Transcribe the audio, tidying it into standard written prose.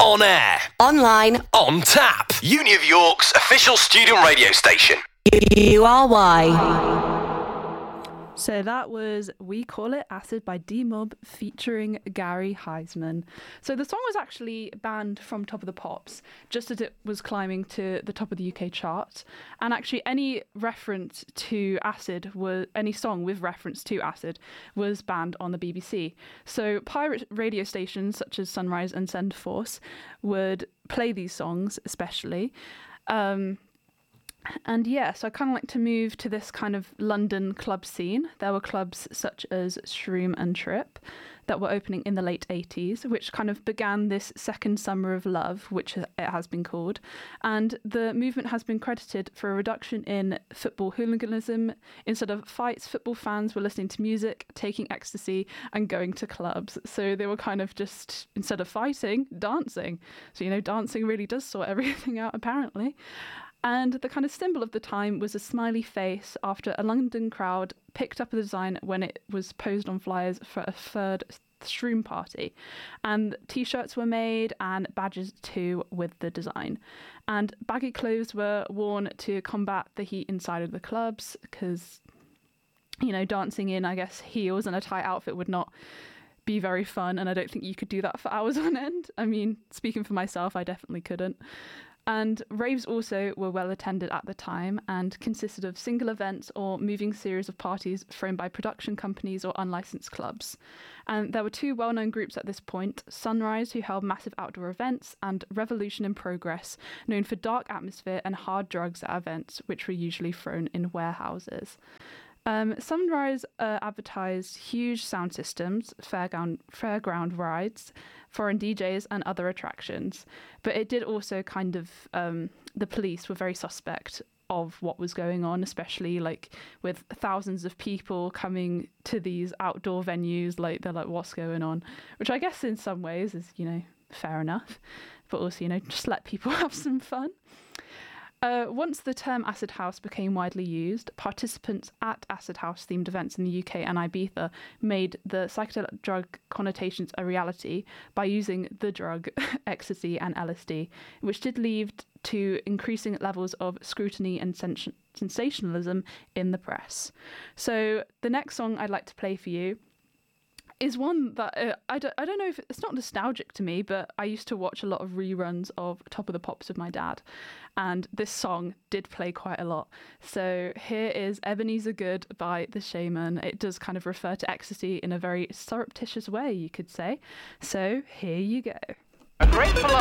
On air. Online. On tap. Uni of York's official student radio station. URY. So that was We Call It Acid by D-Mob featuring Gary Heisman. So the song was actually banned from Top of the Pops just as it was climbing to the top of the UK chart. And actually any reference to acid, any song with reference to acid was banned on the BBC. So pirate radio stations such as Sunrise and Send Force would play these songs especially. And yeah, so I kind of like to move to this kind of London club scene. There were clubs such as Shroom and Trip that were opening in the late 80s, which kind of began this second summer of love, which it has been called. And the movement has been credited for a reduction in football hooliganism. Instead of fights, football fans were listening to music, taking ecstasy, and going to clubs. So they were kind of just, instead of fighting, dancing. So, dancing really does sort everything out, apparently. And the kind of symbol of the time was a smiley face after a London crowd picked up the design when it was posed on flyers for a third Shroom party. And T-shirts were made and badges too with the design. And baggy clothes were worn to combat the heat inside of the clubs because, dancing in, I guess, heels and a tight outfit would not be very fun. And I don't think you could do that for hours on end. I mean, speaking for myself, I definitely couldn't. And raves also were well attended at the time and consisted of single events or moving series of parties thrown by production companies or unlicensed clubs. And there were two well-known groups at this point, Sunrise, who held massive outdoor events, and Revolution in Progress, known for dark atmosphere and hard drugs at events, which were usually thrown in warehouses. Sunrise advertised huge sound systems, fairground rides, foreign DJs and other attractions. But it did also kind of, the police were very suspect of what was going on, especially with thousands of people coming to these outdoor venues. They're like, what's going on? Which I guess in some ways is, fair enough. But also, just let people have some fun. Once the term Acid House became widely used, participants at Acid House themed events in the UK and Ibiza made the psychedelic drug connotations a reality by using the drug ecstasy and LSD, which did lead to increasing levels of scrutiny and sensationalism in the press. So the next song I'd like to play for you is one that I don't know if it's not nostalgic to me, but I used to watch a lot of reruns of Top of the Pops with my dad, and this song did play quite a lot. So here is Ebenezer Good by The Shaman. It does kind of refer to ecstasy in a very surreptitious way, you could say. So here you go. A great philosopher